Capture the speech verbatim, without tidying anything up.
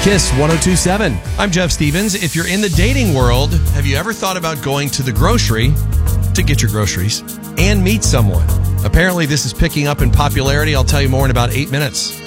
Kiss one oh two point seven. I'm Jeff Stevens. If you're in the dating world, have you ever thought about going to the grocery to get your groceries and meet someone? Apparently, this is picking up in popularity. I'll tell you more in about eight minutes.